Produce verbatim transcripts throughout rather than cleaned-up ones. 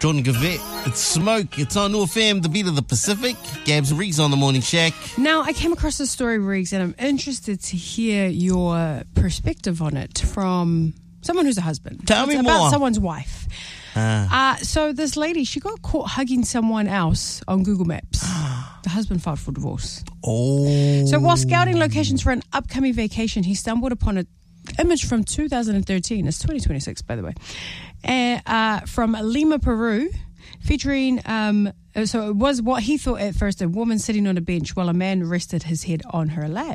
Jordan Gavette, it's Smoke. It's on New F M, the beat of the Pacific. Gabs and Riggs on the Morning Shack. Now, I came across this story, Riggs, and I'm interested to hear your perspective on it from someone who's a husband. Tell it's me about more. someone's wife. Uh, uh, so this lady, she got caught hugging someone else on Google Maps. The husband filed for divorce. Oh. So while scouting locations for an upcoming vacation, he stumbled upon an image from two thousand thirteen. It's twenty twenty-six, by the way. Uh, uh, from Lima, Peru, featuring, um, so it was what he thought at first, a woman sitting on a bench while a man rested his head on her lap.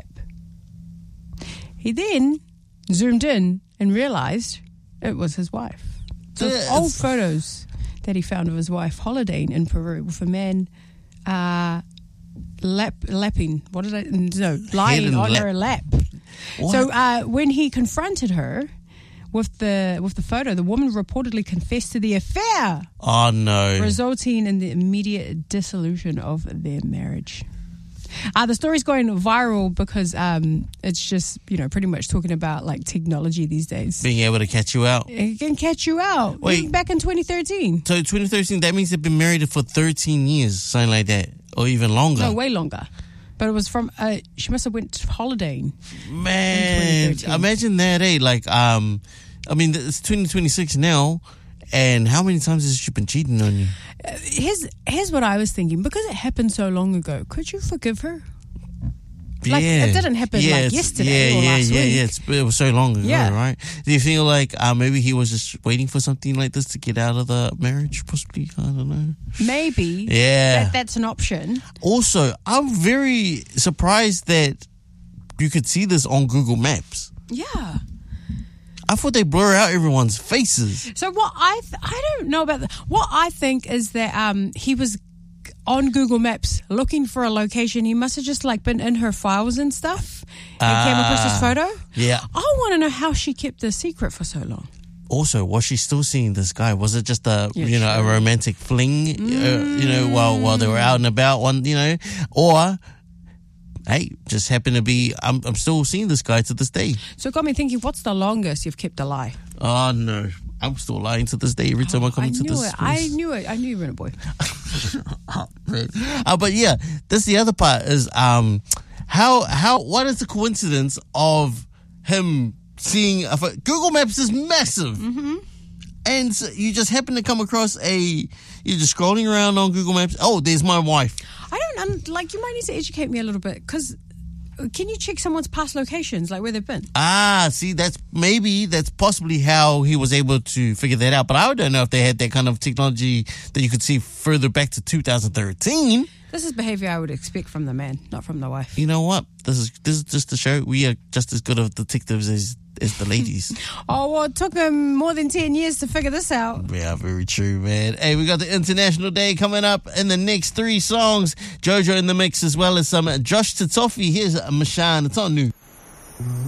He then zoomed in and realized it was his wife. So it's old photos that he found of his wife holidaying in Peru with a man uh, lap, lapping, what did I, no, lying on lap. her lap. What? So uh, when he confronted her with the with the photo, the woman reportedly confessed to the affair. Oh, no. Resulting in the immediate dissolution of their marriage. Uh, the story's going viral because um, it's just, you know, pretty much talking about like technology these days. Being able to catch you out. It can catch you out. Wait. Back in twenty thirteen. So twenty thirteen, that means they've been married for thirteen years, something like that, or even longer. No, way longer. But it was from, uh, she must have went holidaying. Man, imagine that, eh? Like, um, I mean, it's twenty twenty-six now, and how many times has she been cheating on you? Uh, here's, here's what I was thinking. Because it happened so long ago, could you forgive her? Like, yeah. it didn't happen yeah, like yesterday yeah, or yeah, last yeah, week. Yeah, it's, it was so long ago, Yeah. right? Do you feel like uh, maybe he was just waiting for something like this to get out of the marriage, possibly? I don't know. Maybe. Yeah. That, that's an option. Also, I'm very surprised that you could see this on Google Maps. Yeah. I thought they blur out everyone's faces. So what I th- I don't know about the, what I think is that um he was on Google Maps looking for a location. He must have just like been in her files and stuff and uh, came across this photo. Yeah. I want to know how she kept the secret for so long. Also, was she still seeing this guy? Was it just a Yeah, you know sure. a romantic fling? Mm. Uh, you know, while while they were out and about, one you know, or hey, just happened to be. I'm I'm still seeing this guy to this day. So it got me thinking, what's the longest you've kept a lie? Oh no, I'm still lying to this day every time oh, I come I into knew this it. space. I knew it. I knew you were a boy. oh, man. Uh, but yeah, that's the other part is um how how what is the coincidence of him seeing a pho- Google Maps is massive. Mm-hmm. And so you just happen to come across a, you're just scrolling around on Google Maps. Oh, there's my wife. I don't, um, like, you might need to educate me a little bit, because can you check someone's past locations, like where they've been? Ah, see, that's maybe, that's possibly how he was able to figure that out. But I don't know if they had that kind of technology that you could see further back to two thousand thirteen. This is behavior I would expect from the man, not from the wife. You know what? This is, this is just to show we are just as good of detectives as as the ladies. Oh, well, it took him more than ten years to figure this out. Yeah, very true, man. Hey, we got the International Day coming up in the next three songs. Jojo in the mix, as well as some Josh Tatofi. Here's Mashan. It's on New.